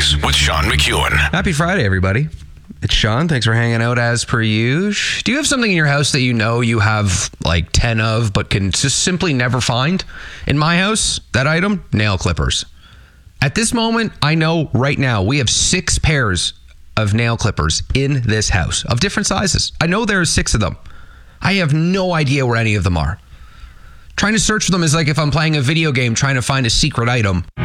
Fridays with Sean McEwen. Happy Friday, everybody. It's Sean. Thanks for hanging out as per usual. Do you have something in your house that you know you have like 10 of but can just simply never find? In my house, that item, nail clippers. At this moment, I know right now we have 6 pairs of nail clippers in this house of different sizes. I know there are 6 of them. I have no idea where any of them are. Trying to search for them is like if I'm playing a video game trying to find a secret item.